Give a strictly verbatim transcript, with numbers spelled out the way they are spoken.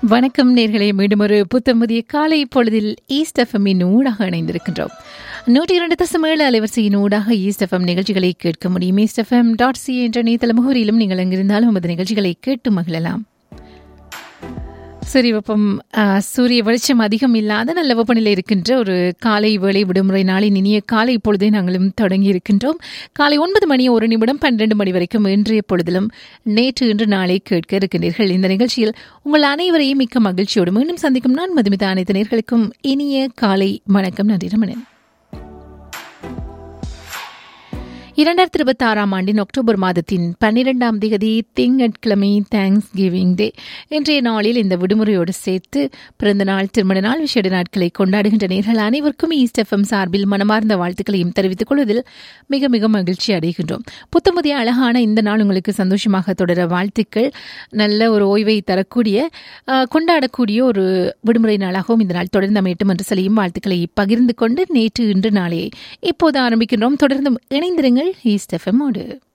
வணக்கம் நேர்களே, மீண்டும் ஒரு புத்தமுதிய காலை பொழுதில் ஈஸ்ட் எஃப்எம்மின் ஊடாக இணைந்திருக்கின்றோம். நூற்றி இரண்டு தசம் ஏழு அலைவரிசையின் ஊடாக ஈஸ்ட் எஃப்எம் நிகழ்ச்சிகளை கேட்க முடியும். ஈஸ்ட் எஃப்எம் டாட் சி என்ற இணையதள முகவரியிலும் நீங்கள் எங்கிருந்தாலும் உமது நிகழ்ச்சிகளை கேட்டு மகிழலாம். சூரிய வெப்பம் சூரிய வெளிச்சம் அதிகம் இல்லாத நல்ல வெப்பநிலை இருக்கின்ற ஒரு காலை வேளை விடுமுறை நாளின் இனிய காலை பொழுதை நாங்களும் தொடங்கி இருக்கின்றோம். காலை ஒன்பது மணி ஒரு நிமிடம் பன்னிரண்டு மணி வரைக்கும் இன்றைய பொழுதிலும் நேற்று இன்று நாளை கேட்க இருக்கின்றீர்கள். இந்த நிகழ்ச்சியில் உங்கள் அனைவரையும் மிக்க மகிழ்ச்சியோடு மீண்டும் சந்திக்கும் நான் மதுமிதா. அனைத்து நேர்களுக்கும் இனிய காலை வணக்கம். நன்றி ரமணன். இரண்டாயிரத்தி இருபத்தி ஆறாம் ஆண்டின் அக்டோபர் மாதத்தின் பன்னிரெண்டாம் தேதி திங்கட்கிழமை தேங்க்ஸ் கிவிங் டே. இன்றைய நாளில் இந்த விடுமுறையோடு சேர்த்து பிறந்த நாள், திருமண நாள், விசேட நாட்களை கொண்டாடுகின்ற நேர்கள் அனைவருக்கும் ஈஸ்ட் எஃப்எம் சார்பில் மனமார்ந்த வாழ்த்துக்களையும் தெரிவித்துக் கொள்வதில் மிக மிக மகிழ்ச்சி அடைகின்றோம். புத்தமுதிய அழகான இந்த நாள் உங்களுக்கு சந்தோஷமாக தொடர வாழ்த்துக்கள். நல்ல ஒரு ஓய்வை தரக்கூடிய கொண்டாடக்கூடிய ஒரு விடுமுறை நாளாகவும் இந்த நாள் தொடர்ந்து அமையட்டும் என்று சொல்லியும் வாழ்த்துக்களை பகிர்ந்து கொண்டு நேற்று இன்று நாளை இப்போது ஆரம்பிக்கின்றோம். தொடர்ந்து இணைந்திருங்கள் ஈஸ்ட் எஃப்எம்மோடு.